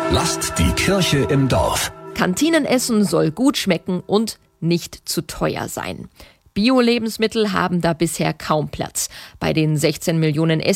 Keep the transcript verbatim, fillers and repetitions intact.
Lasst die Kirche im Dorf. Kantinenessen soll gut schmecken und nicht zu teuer sein. Bio-Lebensmittel haben da bisher kaum Platz. Bei den sechzehn Millionen